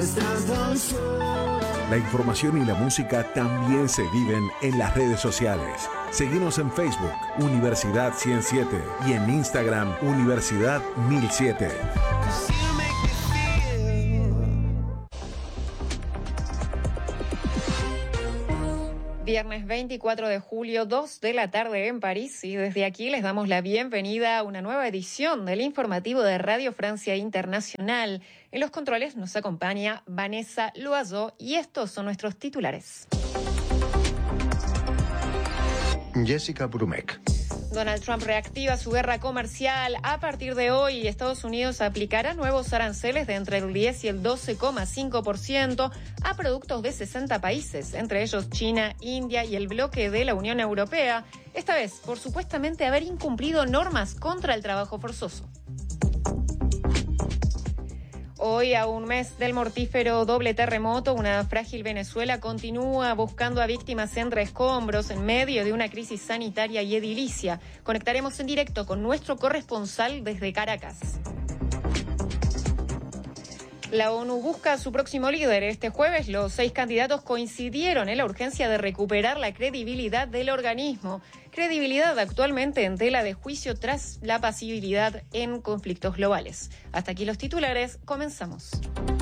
La información y la música también se viven en las redes sociales. Seguimos en Facebook, Universidad 107, y en Instagram, Universidad 1007. Viernes 24 de julio, 2 de la tarde en París, y desde aquí les damos la bienvenida a una nueva edición del informativo de Radio Francia Internacional. En los controles nos acompaña Vanessa Loiseau y estos son nuestros titulares. Jessica Brumek. Donald Trump reactiva su guerra comercial. A partir de hoy, Estados Unidos aplicará nuevos aranceles de entre el 10 y el 12,5% a productos de 60 países, entre ellos China, India y el bloque de la Unión Europea, esta vez por supuestamente haber incumplido normas contra el trabajo forzoso. Hoy, a un mes del mortífero doble terremoto, una frágil Venezuela continúa buscando a víctimas entre escombros en medio de una crisis sanitaria y edilicia. Conectaremos en directo con nuestro corresponsal desde Caracas. La ONU busca a su próximo líder. Este jueves, los 6 candidatos coincidieron en la urgencia de recuperar la credibilidad del organismo. Credibilidad actualmente en tela de juicio tras la pasividad en conflictos globales. Hasta aquí los titulares. Comenzamos.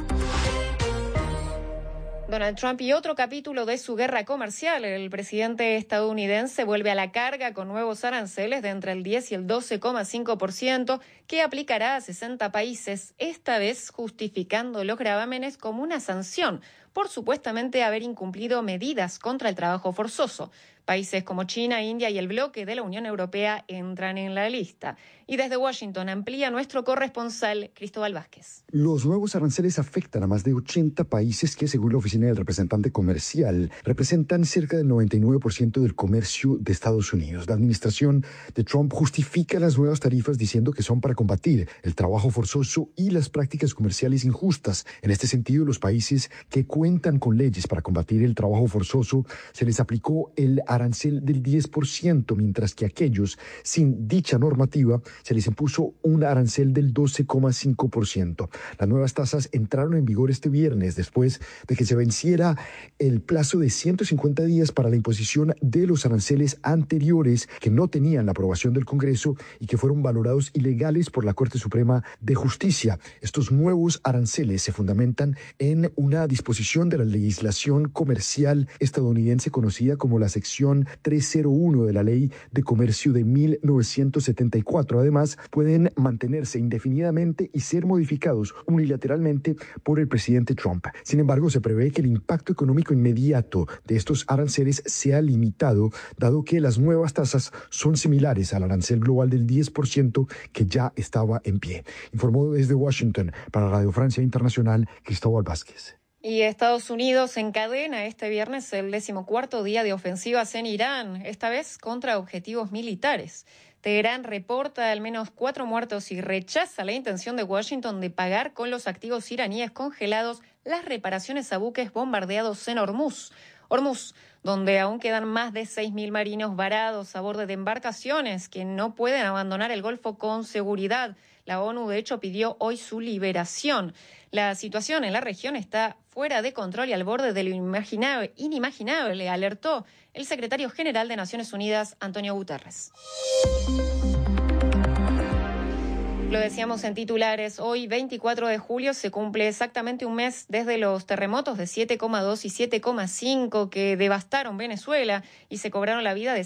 Donald Trump y otro capítulo de su guerra comercial. El presidente estadounidense vuelve a la carga con nuevos aranceles de entre el 10 y el 12,5% que aplicará a 60 países, esta vez justificando los gravámenes como una sanción por supuestamente haber incumplido medidas contra el trabajo forzoso. Países como China, India y el bloque de la Unión Europea entran en la lista. Y desde Washington amplía nuestro corresponsal Cristóbal Vázquez. Los nuevos aranceles afectan a más de 80 países que, según la Oficina del Representante Comercial, representan cerca del 99% del comercio de Estados Unidos. La administración de Trump justifica las nuevas tarifas diciendo que son para combatir el trabajo forzoso y las prácticas comerciales injustas. En este sentido, los países que cuentan con leyes para combatir el trabajo forzoso se les aplicó el arancel del 10%, mientras que a aquellos sin dicha normativa se les impuso un arancel del 12,5%. Las nuevas tasas entraron en vigor este viernes después de que se venciera el plazo de 150 días para la imposición de los aranceles anteriores que no tenían la aprobación del Congreso y que fueron valorados ilegales por la Corte Suprema de Justicia. Estos nuevos aranceles se fundamentan en una disposición de la legislación comercial estadounidense conocida como la sección 301 de la Ley de Comercio de 1974. Además, pueden mantenerse indefinidamente y ser modificados unilateralmente por el presidente Trump. Sin embargo, se prevé que el impacto económico inmediato de estos aranceles sea limitado, dado que las nuevas tasas son similares al arancel global del 10% que ya estaba en pie. Informó desde Washington para Radio Francia Internacional, Cristóbal Vázquez. Y Estados Unidos encadena este viernes el 14º día de ofensivas en Irán, esta vez contra objetivos militares. Teherán reporta al menos 4 muertos y rechaza la intención de Washington de pagar con los activos iraníes congelados las reparaciones a buques bombardeados en Hormuz, donde aún quedan más de 6.000 marinos varados a bordo de embarcaciones que no pueden abandonar el Golfo con seguridad. La ONU, de hecho, pidió hoy su liberación. La situación en la región está fuera de control y al borde de lo inimaginable, alertó el secretario general de Naciones Unidas, Antonio Guterres. Lo decíamos en titulares, hoy 24 de julio se cumple exactamente un mes desde los terremotos de 7,2 y 7,5 que devastaron Venezuela y se cobraron la vida de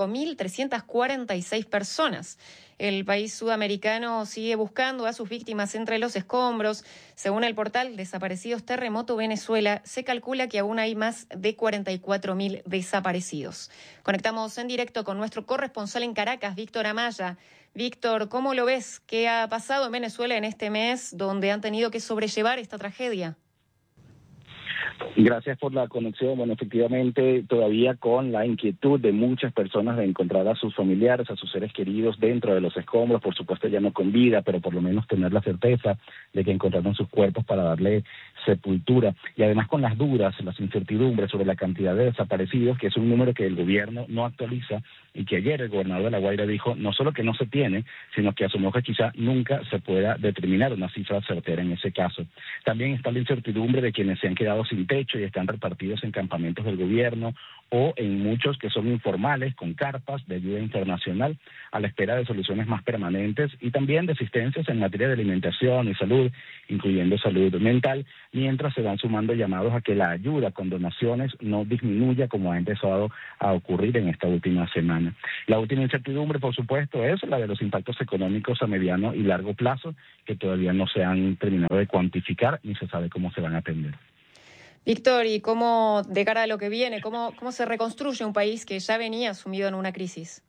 5.346 personas. El país sudamericano sigue buscando a sus víctimas entre los escombros. Según el portal Desaparecidos Terremoto Venezuela, se calcula que aún hay más de 44.000 desaparecidos. Conectamos en directo con nuestro corresponsal en Caracas, Víctor Amaya. Víctor, ¿cómo lo ves? ¿Qué ha pasado en Venezuela en este mes donde han tenido que sobrellevar esta tragedia? Gracias por la conexión. Bueno, efectivamente, todavía con la inquietud de muchas personas de encontrar a sus familiares, a sus seres queridos dentro de los escombros, por supuesto ya no con vida, pero por lo menos tener la certeza de que encontraron sus cuerpos para darle sepultura. Y además con las dudas, las incertidumbres sobre la cantidad de desaparecidos, que es un número que el gobierno no actualiza y que ayer el gobernador de La Guaira dijo no solo que no se tiene, sino que asumió que quizá nunca se pueda determinar una cifra certera en ese caso. También está la incertidumbre de quienes se han quedado sin techo y están repartidos en campamentos del gobierno o en muchos que son informales, con carpas de ayuda internacional, a la espera de soluciones más permanentes y también de asistencias en materia de alimentación y salud, incluyendo salud mental, mientras se van sumando llamados a que la ayuda con donaciones no disminuya como ha empezado a ocurrir en esta última semana. La última incertidumbre, por supuesto, es la de los impactos económicos a mediano y largo plazo, que todavía no se han terminado de cuantificar ni se sabe cómo se van a atender. Víctor, ¿y cómo, de cara a lo que viene, cómo se reconstruye un país que ya venía sumido en una crisis?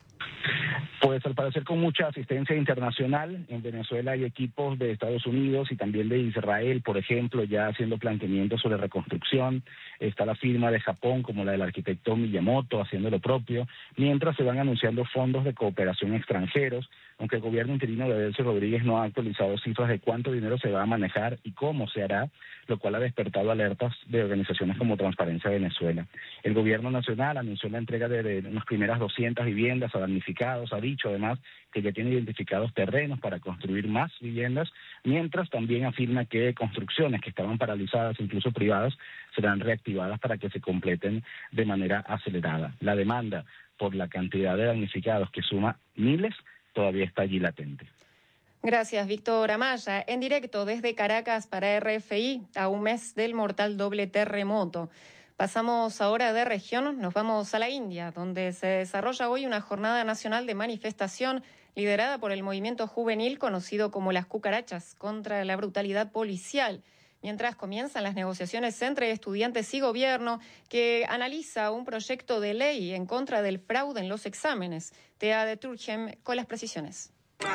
Pues al parecer con mucha asistencia internacional. En Venezuela hay equipos de Estados Unidos y también de Israel, por ejemplo, ya haciendo planteamientos sobre reconstrucción. Está la firma de Japón, como la del arquitecto Miyamoto, haciendo lo propio, mientras se van anunciando fondos de cooperación extranjeros, aunque el gobierno interino de Delcy Rodríguez no ha actualizado cifras de cuánto dinero se va a manejar y cómo se hará, lo cual ha despertado alertas de organizaciones como Transparencia Venezuela. El gobierno nacional anunció la entrega de unas primeras 200 viviendas a damnificados, ha dicho además que ya tiene identificados terrenos para construir más viviendas, mientras también afirma que construcciones que estaban paralizadas, incluso privadas, serán reactivadas para que se completen de manera acelerada. La demanda por la cantidad de damnificados, que suma miles, todavía está allí latente. Gracias, Víctor Amaya. En directo desde Caracas para RFI, a un mes del mortal doble terremoto. Pasamos ahora de región, nos vamos a la India, donde se desarrolla hoy una jornada nacional de manifestación liderada por el movimiento juvenil conocido como las cucarachas contra la brutalidad policial. Mientras comienzan las negociaciones entre estudiantes y gobierno, que analiza un proyecto de ley en contra del fraude en los exámenes. Tea de Turkhem con las precisiones.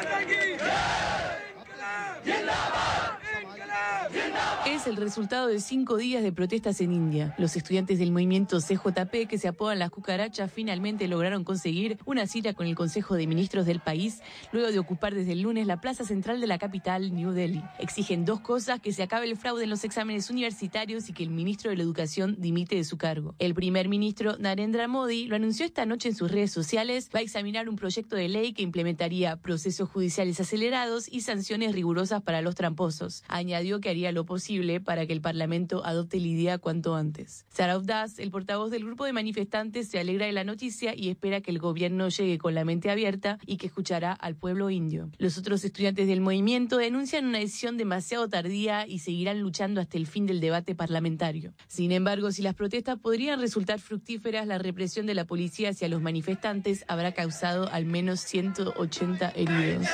Es el resultado de 5 días de protestas en India. Los estudiantes del movimiento CJP, que se apodan las cucarachas, finalmente lograron conseguir una cita con el Consejo de Ministros del país, luego de ocupar desde el lunes la plaza central de la capital, New Delhi. Exigen 2 cosas: que se acabe el fraude en los exámenes universitarios y que el ministro de la Educación dimite de su cargo. El primer ministro, Narendra Modi, lo anunció esta noche en sus redes sociales. Va a examinar un proyecto de ley que implementaría procesos judiciales acelerados y sanciones rigurosas para los tramposos. Añadió que haría lo posible para que el Parlamento adopte la idea cuanto antes. Sarav Das, el portavoz del grupo de manifestantes, se alegra de la noticia y espera que el gobierno llegue con la mente abierta y que escuchará al pueblo indio. Los otros estudiantes del movimiento denuncian una decisión demasiado tardía y seguirán luchando hasta el fin del debate parlamentario. Sin embargo, si las protestas podrían resultar fructíferas, la represión de la policía hacia los manifestantes habrá causado al menos 180 heridos.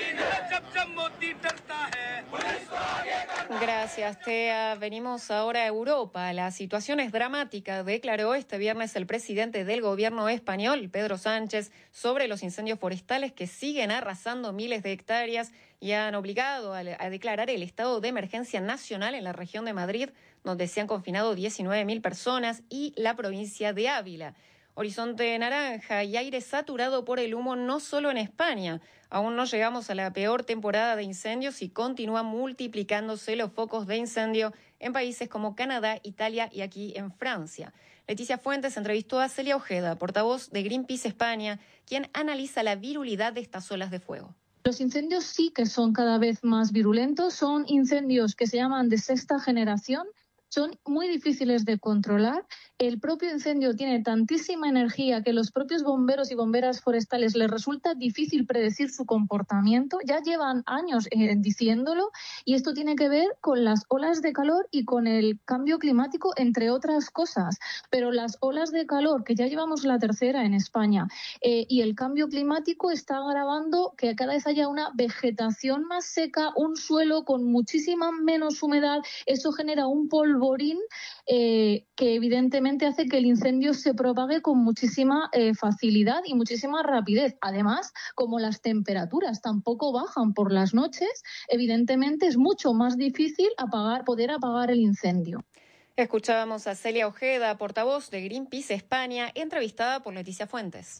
Gracias, Tea. Venimos ahora a Europa. La situación es dramática, declaró este viernes el presidente del gobierno español, Pedro Sánchez, sobre los incendios forestales que siguen arrasando miles de hectáreas y han obligado a declarar el estado de emergencia nacional en la región de Madrid, donde se han confinado 19.000 personas, y la provincia de Ávila. Horizonte naranja y aire saturado por el humo no solo en España. Aún no llegamos a la peor temporada de incendios y continúan multiplicándose los focos de incendio en países como Canadá, Italia y aquí en Francia. Leticia Fuentes entrevistó a Celia Ojeda, portavoz de Greenpeace España, quien analiza la virulidad de estas olas de fuego. Los incendios sí que son cada vez más virulentos, son incendios que se llaman de sexta generación. Son muy difíciles de controlar. El propio incendio tiene tantísima energía que los propios bomberos y bomberas forestales les resulta difícil predecir su comportamiento. Ya llevan años diciéndolo, y esto tiene que ver con las olas de calor y con el cambio climático, entre otras cosas. Pero las olas de calor, que ya llevamos la tercera en España, y el cambio climático está agravando que cada vez haya una vegetación más seca, un suelo con muchísima menos humedad. Eso genera un polvorín que evidentemente hace que el incendio se propague con muchísima facilidad y muchísima rapidez. Además, como las temperaturas tampoco bajan por las noches, evidentemente es mucho más difícil poder apagar el incendio. Escuchábamos a Celia Ojeda, portavoz de Greenpeace España, entrevistada por Leticia Fuentes.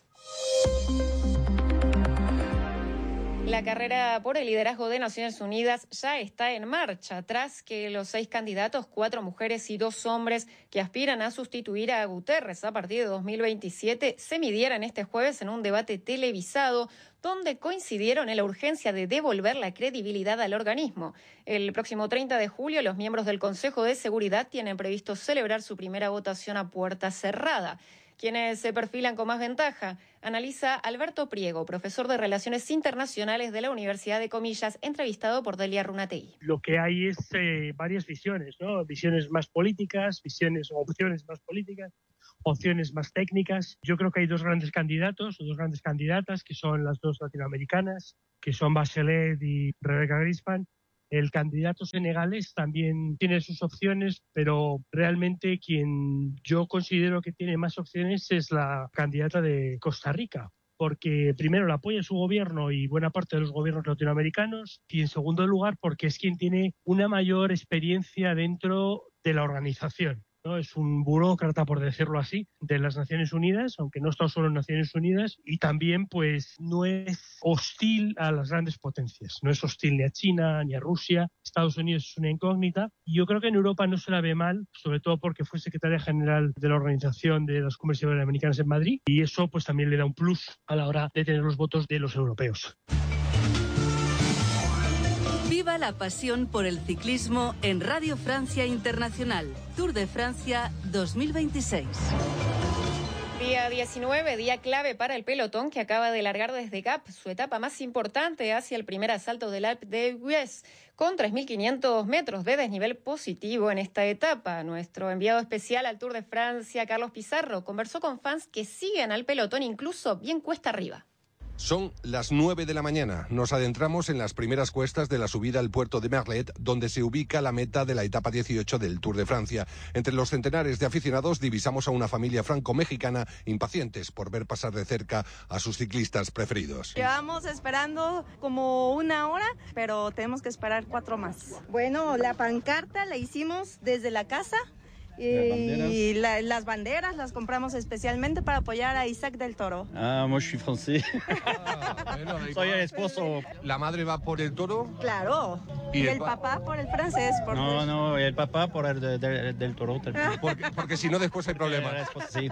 La carrera por el liderazgo de Naciones Unidas ya está en marcha, tras que los 6 candidatos, 4 mujeres y 2 hombres que aspiran a sustituir a Guterres a partir de 2027, se midieran este jueves en un debate televisado donde coincidieron en la urgencia de devolver la credibilidad al organismo. El próximo 30 de julio, los miembros del Consejo de Seguridad tienen previsto celebrar su primera votación a puerta cerrada. ¿Quiénes se perfilan con más ventaja? Analiza Alberto Priego, profesor de Relaciones Internacionales de la Universidad de Comillas, entrevistado por Delia Runategui. Lo que hay es varias visiones, ¿no? Visiones más políticas, opciones más políticas, opciones más técnicas. Yo creo que hay 2 grandes candidatos o 2 grandes candidatas, que son las 2 latinoamericanas, que son Bachelet y Rebecca Grispan. El candidato senegalés también tiene sus opciones, pero realmente quien yo considero que tiene más opciones es la candidata de Costa Rica, porque primero la apoya su gobierno y buena parte de los gobiernos latinoamericanos, y en segundo lugar porque es quien tiene una mayor experiencia dentro de la organización, ¿no? Es un burócrata, por decirlo así, de las Naciones Unidas, aunque no está solo en Naciones Unidas, y también pues no es hostil a las grandes potencias, no es hostil ni a China ni a Rusia. Estados Unidos es una incógnita, y yo creo que en Europa no se la ve mal, sobre todo porque fue secretaria general de la Organización de las Cumbres Iberoamericanas en Madrid, y eso pues también le da un plus a la hora de tener los votos de los europeos. Viva la pasión por el ciclismo en Radio Francia Internacional. Tour de Francia 2026. Día 19, día clave para el pelotón que acaba de largar desde Gap, su etapa más importante hacia el primer asalto del Alpe d'Huez, con 3.500 metros de desnivel positivo en esta etapa. Nuestro enviado especial al Tour de Francia, Carlos Pizarro, conversó con fans que siguen al pelotón incluso bien cuesta arriba. Son las 9 de la mañana. Nos adentramos en las primeras cuestas de la subida al puerto de Merlet, donde se ubica la meta de la etapa 18 del Tour de Francia. Entre los centenares de aficionados divisamos a una familia franco-mexicana impacientes por ver pasar de cerca a sus ciclistas preferidos. Llevamos esperando como 1 hora, pero tenemos que esperar 4 más. Bueno, la pancarta la hicimos desde la casa. Y las banderas las compramos especialmente para apoyar a Isaac del Toro. Moi je suis français. Soy el esposo. ¿La madre va por el toro? Claro. Y el papá por el francés. No, el papá por el del Toro. Porque si no después hay problemas. Sí.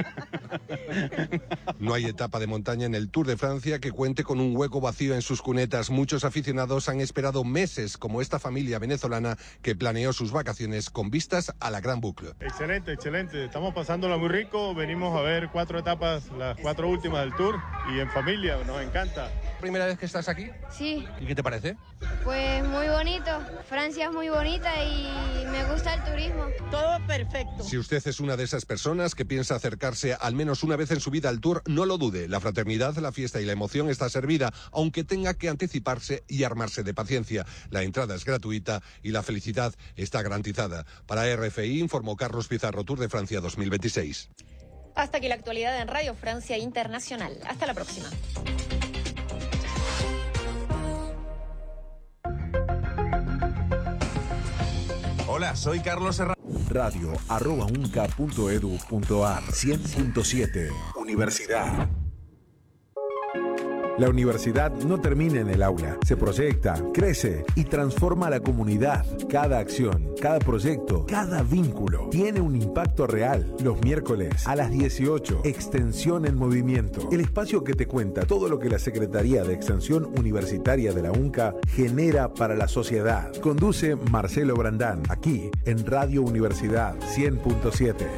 No hay etapa de montaña en el Tour de Francia que cuente con un hueco vacío en sus cunetas. Muchos aficionados han esperado meses, como esta familia venezolana que planeó sus vacaciones con vistas a la Gran Boucle. Excelente, excelente. Estamos pasándola muy rico. Venimos a ver 4 etapas, las 4 últimas del Tour, y en familia, nos encanta. ¿Primera vez que estás aquí? Sí. ¿Y qué te parece? Pues muy bonito. Francia es muy bonita y me gusta el turismo. Todo perfecto. Si usted es una de esas personas que piensa acercarse al menos una vez en su vida al Tour, no lo dude. La fraternidad, la fiesta y la emoción está servida, aunque tenga que anticiparse y armarse de paciencia. La entrada es gratuita y la felicidad está garantizada. Para RFI informó Carlos Pizarro, Tour de Francia 2026. Hasta aquí la actualidad en Radio Francia Internacional. Hasta la próxima. Hola, soy Carlos Herrera. radio@unca.edu.ar 100.7 Universidad. La universidad no termina en el aula, se proyecta, crece y transforma a la comunidad. Cada acción, cada proyecto, cada vínculo tiene un impacto real. Los miércoles a las 18, Extensión en Movimiento, el espacio que te cuenta todo lo que la Secretaría de Extensión Universitaria de la UNCA genera para la sociedad. Conduce Marcelo Brandán, aquí en Radio Universidad 100.7.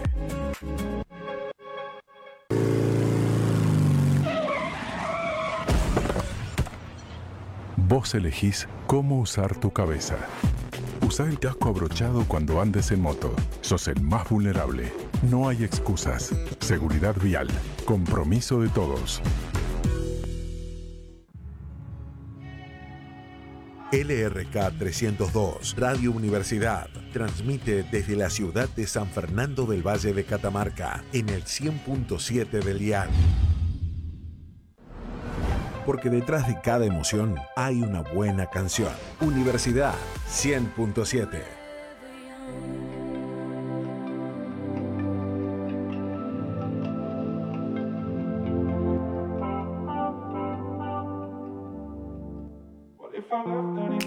Vos elegís cómo usar tu cabeza. Usa el casco abrochado cuando andes en moto. Sos el más vulnerable. No hay excusas. Seguridad vial. Compromiso de todos. LRK 302, Radio Universidad, transmite desde la ciudad de San Fernando del Valle de Catamarca, en el 100.7 del dial. Porque detrás de cada emoción hay una buena canción. Universidad 100.7. Father.